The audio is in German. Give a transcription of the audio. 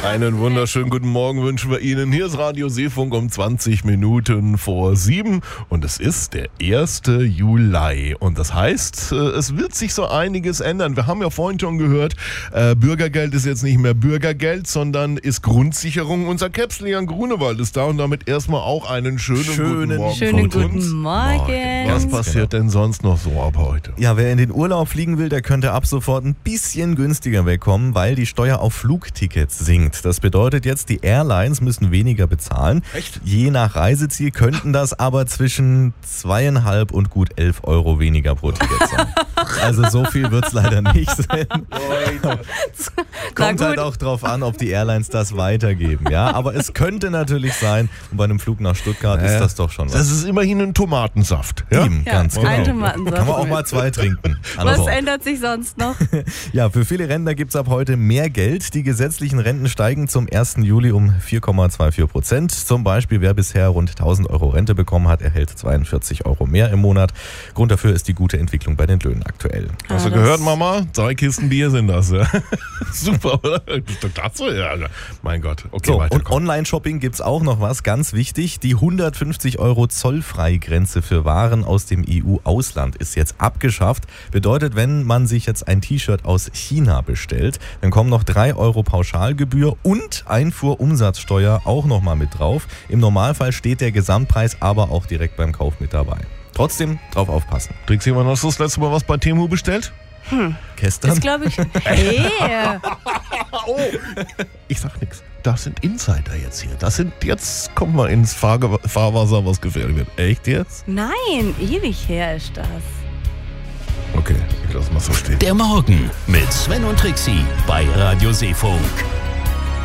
Einen wunderschönen guten Morgen wünschen wir Ihnen. Hier ist Radio Seefunk um 20 Minuten vor 7 und es ist der 1. Juli. Und das heißt, es wird sich so einiges ändern. Wir haben ja vorhin schon gehört, Bürgergeld ist jetzt nicht mehr Bürgergeld, sondern ist Grundsicherung. Unser Capsleon Grunewald ist da und damit erstmal auch einen schönen guten Morgen. Schönen guten Morgen. Was passiert denn sonst noch so ab heute? Ja, wer in den Urlaub fliegen will, der könnte ab sofort ein bisschen günstiger wegkommen, weil die Steuer auf Flugtickets sinkt. Das bedeutet jetzt, die Airlines müssen weniger bezahlen. Echt? Je nach Reiseziel könnten das aber zwischen 2,5 und gut 11 Euro weniger pro Ticket sein. Also so viel wird es leider nicht sein. Kommt halt auch drauf an, ob die Airlines das weitergeben. Ja? Aber es könnte natürlich sein, und bei einem Flug nach Stuttgart ist das doch schon was. Das ist immerhin ein Tomatensaft. Ja? Eben, ganz genau. Ein Tomatensaft. Kann man auch mal 2 trinken. Was ändert sich sonst noch? Ja, für viele Rentner gibt es ab heute mehr Geld. Die gesetzlichen Renten steigen zum 1. Juli um 4,24%. Zum Beispiel, wer bisher rund 1.000 Euro Rente bekommen hat, erhält 42 Euro mehr im Monat. Grund dafür ist die gute Entwicklung bei den Löhnen aktuell. Hast du gehört, Mama? 2 Kisten Bier sind das. Ja. Super, oder? Dazu? Ja, mein Gott. Okay, So, weiter. und Online-Shopping gibt es auch noch was, ganz wichtig. Die 150 Euro Zollfreigrenze für Waren aus dem EU-Ausland ist jetzt abgeschafft. Bedeutet, wenn man sich jetzt ein T-Shirt aus China bestellt, dann kommen noch 3 Euro Pauschalgebühr und Einfuhrumsatzsteuer auch nochmal mit drauf. Im Normalfall steht der Gesamtpreis aber auch direkt beim Kauf mit dabei. Trotzdem drauf aufpassen. Trixie, wann hast du das letzte Mal was bei Temu bestellt? Gestern? Das glaube ich. Oh, ich sag nichts. Das sind Insider jetzt hier. Jetzt kommt mal ins Fahrwasser, was gefährlich wird. Echt jetzt? Nein, ewig her ist das. Okay, ich lass mal so stehen. Der Morgen mit Sven und Trixie bei Radio Seefunk.